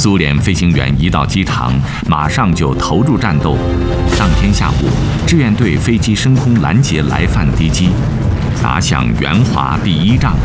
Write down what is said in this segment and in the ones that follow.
苏联飞行员一到机场，马上就投入战斗。当天下午，志愿队飞机升空拦截来犯敌机，打响援华第一仗。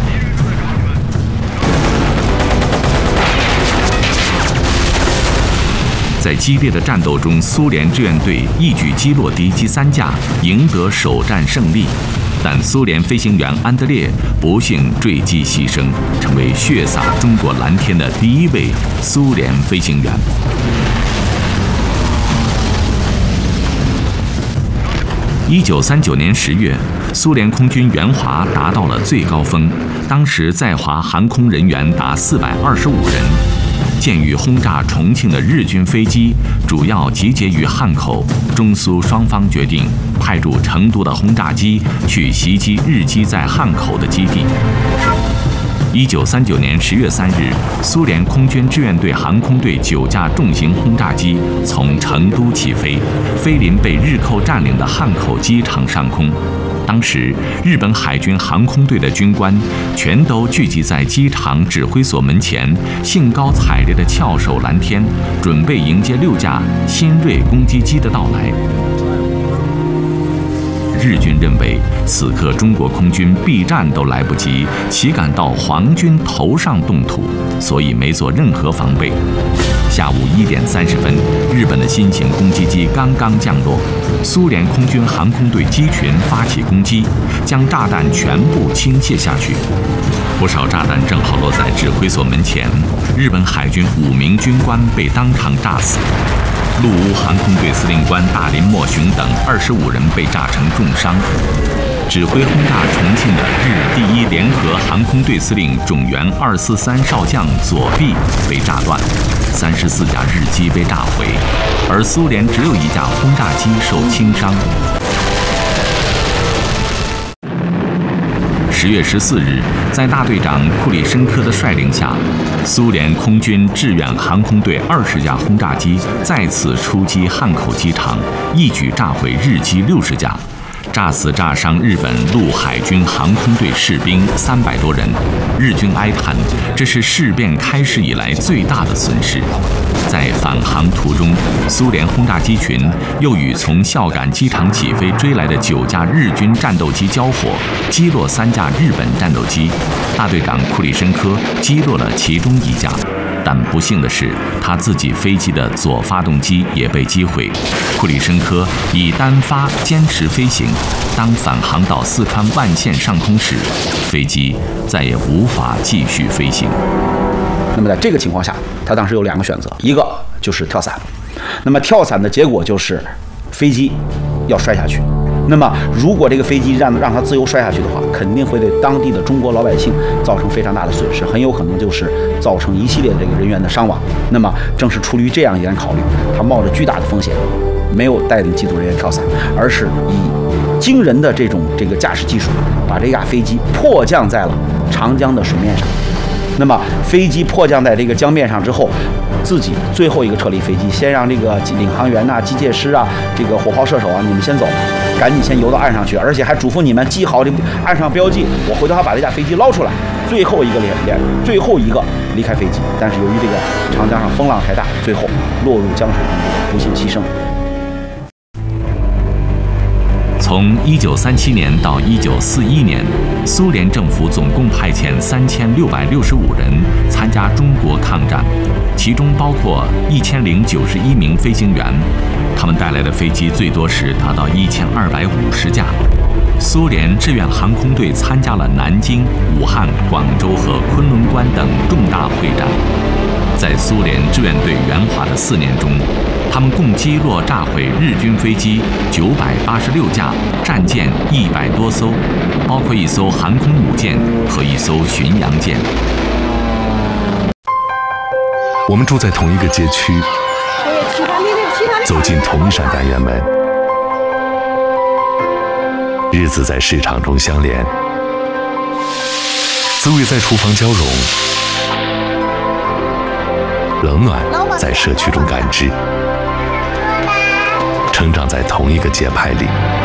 在激烈的战斗中，苏联志愿队一举击落敌机3架，赢得首战胜利。但苏联飞行员安德烈不幸坠机牺牲，成为血洒中国蓝天的第一位苏联飞行员。1939年10月，苏联空军援华达到了最高峰，当时在华航空人员达425人。鉴于轰炸重庆的日军飞机主要集结于汉口，中苏双方决定派驻成都的轰炸机去袭击日机在汉口的基地。1939年10月3日，苏联空军志愿队航空队9架重型轰炸机从成都起飞，飞临被日寇占领的汉口机场上空。当时，日本海军航空队的军官全都聚集在机场指挥所门前，兴高采烈地翘首蓝天，准备迎接6架新锐攻击机的到来。日军认为此刻中国空军避战都来不及，岂敢到皇军头上动土，所以没做任何防备。下午1点30分，日本的新型攻击机刚刚降落，苏联空军航空队机群发起攻击，将炸弹全部倾泻下去。不少炸弹正好落在指挥所门前，日本海军5名军官被当场炸死。陆乌航空队司令官大林默雄等25人被炸成重伤。指挥轰炸重庆的日第1联合航空队司令种源243少将左臂被炸断，34架日机被炸毁，而苏联只有1架轰炸机受轻伤。10月14日，在大队长库里申科的率领下，苏联空军志愿航空队20架轰炸机再次出击汉口机场，一举炸毁日机60架，炸死炸伤日本陆海军航空队士兵300多人。日军哀叹，这是事变开始以来最大的损失。在返航途中，苏联轰炸机群又与从孝感机场起飞追来的9架日军战斗机交火，击落3架日本战斗机。大队长库里申科击落了其中1架，但不幸的是，他自己飞机的左发动机也被击毁。库里申科以单发坚持飞行，当返航到四川万县上空时，飞机再也无法继续飞行。 那么在这个情况下，他当时有2个选择，一个就是跳伞。那么跳伞的结果就是飞机要摔下去。那么如果这个飞机让它自由摔下去的话，肯定会对当地的中国老百姓造成非常大的损失，很有可能就是造成一系列的这个人员的伤亡。那么正是出于这样一点考虑，他冒着巨大的风险，没有带领机组人员跳伞，而是以惊人的这个驾驶技术，把这架飞机迫降在了长江的水面上。那么飞机迫降在这个江面上之后，自己最后一个撤离飞机，先让这个领航员呐、机械师啊、这个火炮射手啊，你们先走，赶紧先游到岸上去，而且还嘱咐你们记好这岸上标记，我回头还把这架飞机捞出来。最后一个离开飞机，但是由于这个长江上风浪太大，最后落入江水，不幸牺牲。 从1937年到1941年，苏联政府总共派遣3665人参加中国抗战，其中包括1091名飞行员，他们带来的飞机最多时达到1250架。苏联志愿航空队参加了南京、武汉、广州和昆仑关等重大会战。在苏联志愿队援华的4年中，他们共击落炸毁日军飞机986架，战舰100多艘，包括1艘航空母舰和1艘巡洋舰。 我们住在同一个街区，走进同一扇单元门，日子在市场中相连，滋味在厨房交融，冷暖在社区中感知，成长在同一个节拍里。